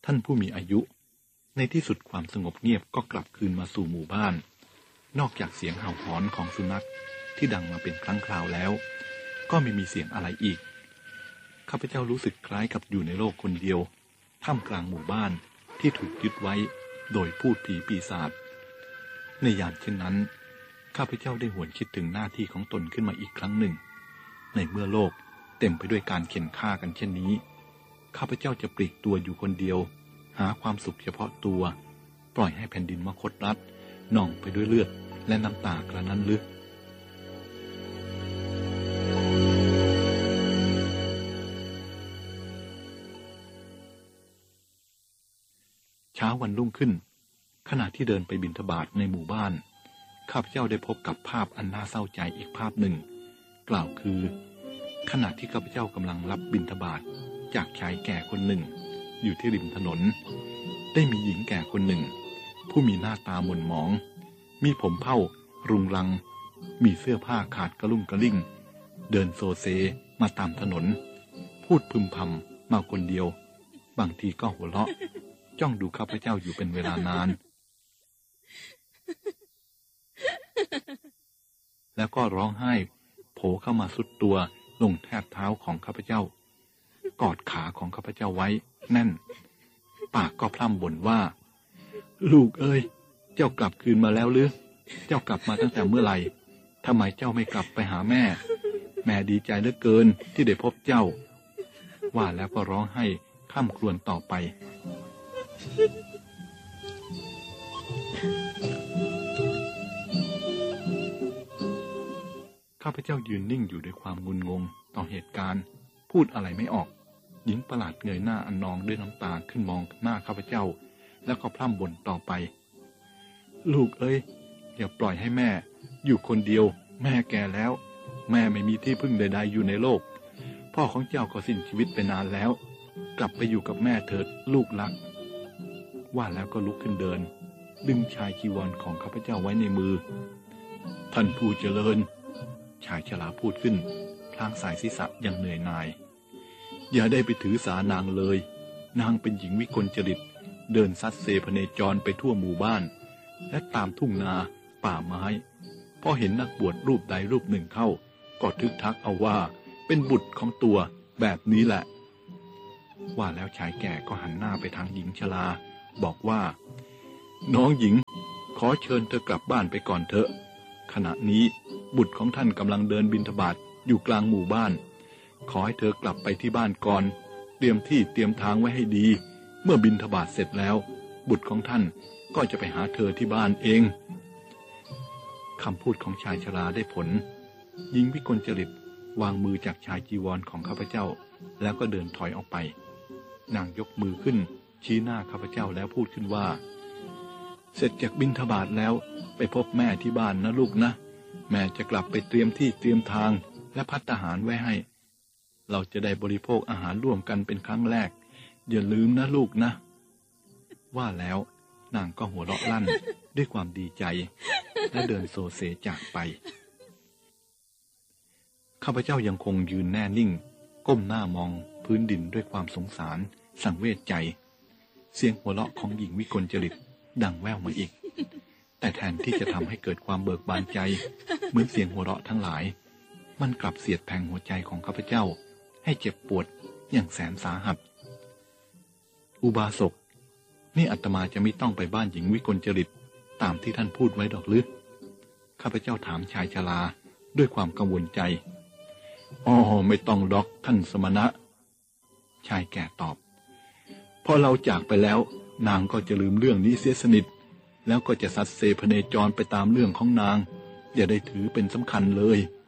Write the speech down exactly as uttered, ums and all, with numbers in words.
ท่านผู้มีอายุในที่สุดความสงบเงียบก็กลับคืนมาสู่หมู่บ้านนอกจากเสียงเห่าหอนของสุนัขที่ดังมาเป็นครั้งคราวแล้วก็ไม่มีเสียงอะไรอีกข้าพเจ้ารู้สึกคล้ายกับอยู่ในโลกคนเดียวท่ามกลางหมู่บ้านที่ถูกยึดไว้โดยพูดผีปีศาจในยามเช่นนั้นข้าพเจ้าได้หวนคิดถึงหน้าที่ของตนขึ้นมาอีกครั้งหนึ่งในเมื่อโลกเต็มไปด้วยการเข็นฆ่ากันเช่นนี้ข้าพเจ้าจะปลีกตัวอยู่คนเดียวหาความสุขเฉพาะตัวปล่อยให้แผ่นดินมคธรัฐนองไปด้วยเลือดและน้ำตากระนั้นหรือเช้าวันรุ่งขึ้นขณะที่เดินไปบิณฑบาตในหมู่บ้านข้าพเจ้าได้พบกับภาพอันน่าเศร้าใจอีกภาพหนึ่งกล่าวคือขณะที่ข้าพเจ้ากำลังรับบิณฑบาตจากชายแก่คนหนึ่งอยู่ที่ริมถนนได้มีหญิงแก่คนหนึ่งผู้มีหน้าตาหม่นหมองมีผมเผ้ารุงรังมีเสื้อผ้าขาดกระลุ่มกระลิ่งเดินโซเซมาตามถนนพูดพึมพำมาคนเดียวบางทีก็หัวเราะจ้องดูข้าพเจ้าอยู่เป็นเวลานานแล้วก็ร้องไห้โผล่เข้ามาสุดตัวลงแทบเท้าของข้าพเจ้ากอดขาของข้าพเจ้าไว้แน่นปากก็พร่ำบ่นว่าลูกเอ้ยเจ้ากลับคืนมาแล้วหรือเจ้ากลับมาตั้งแต่เมื่อไหร่ทำไมเจ้าไม่กลับไปหาแม่แม่ดีใจเหลือเกินที่ได้พบเจ้าว่าแล้วก็ร้องไห้คร่ำครวญต่อไปข้าพเจ้ายืนนิ่งอยู่ด้วยความงุนงงต่อเหตุการณ์พูดอะไรไม่ออกหญิงประหลาดเงยหน้าอันนองด้วยน้ำตาขึ้นมองหน้าข้าพเจ้าแล้วก็พร่ำบ่นต่อไปลูกเอ้ยอย่าปล่อยให้แม่อยู่คนเดียวแม่แก่แล้วแม่ไม่มีที่พึ่งใดๆอยู่ในโลกพ่อของเจ้าก็สิ้นชีวิตไปนานแล้วกลับไปอยู่กับแม่เถิดลูกรักว่าแล้วก็ลุกขึ้นเดินดึงชายจีวรของข้าพเจ้าไว้ในมือท่านผู้เจริญชายชราพูดขึ้นพลางสายศีรษะอย่างเหนื่อยหน่ายอย่าได้ไปถือสานางเลยนางเป็นหญิงวิกลจริตเดินซัดเซพเนจรไปทั่วหมู่บ้านและตามทุ่งนาป่าไม้พอเห็นนักบวชรูปใดรูปหนึ่งเข้าก็ทึกทักเอาว่าเป็นบุตรของตัวแบบนี้แหละว่าแล้วชายแก่ก็หันหน้าไปทางหญิงชราบอกว่าน้องหญิงขอเชิญเธอกลับบ้านไปก่อนเถอะขณะนี้บุตรของท่านกำลังเดินบิณฑบาตอยู่กลางหมู่บ้านขอให้เธอกลับไปที่บ้านก่อนเตรียมที่เตรียมทางไว้ให้ดีเมื่อบิณฑบาตเสร็จแล้วบุตรของท่านก็จะไปหาเธอที่บ้านเองคำพูดของชายชราได้ผลหญิงวิกลจริตวางมือจากชายจีวรของข้าพเจ้าแล้วก็เดินถอยออกไปนางยกมือขึ้นชี้หน้าข้าพเจ้าแล้วพูดขึ้นว่าเสร็จจากบิณฑบาตแล้วไปพบแม่ที่บ้านนะลูกนะแม่จะกลับไปเตรียมที่เตรียมทางและพัฒอาหารไว้ให้เราจะได้บริโภคอาหารร่วมกันเป็นครั้งแรกอย่าลืมนะลูกนะว่าแล้วนางก็หัวเราะลั่นด้วยความดีใจและเดินโซเซจากไปข้าพเจ้ายังคงยืนแน่นิ่งก้มหน้ามองพื้นดินด้วยความสงสารสังเวชใจเสียงหัวเราะของหญิงวิกลจริตดังแว่วมาอีกแต่แทนที่จะทำให้เกิดความเบิกบานใจเหมือนเสียงหัวเราะทั้งหลายมันกลับเสียดแทงหัวใจของข้าพเจ้าให้เจ็บปวดอย่างแสนสาหัสอุบาสกนี่อาตมาจะไม่ต้องไปบ้านหญิงวิกลจริตตามที่ท่านพูดไว้ดอกหรือข้าพเจ้าถามชายชราด้วยความกังวลใจอ๋อไม่ต้องดอกท่านสมณะชายแก่ตอบพอเราจากไปแล้วนางก็จะลืมเรื่องนี้เสียสนิทแล้วก็จะสัตเซพเนจรไปตามเรื่องของนางอย่าได้ถือเป็นสำคัญเลย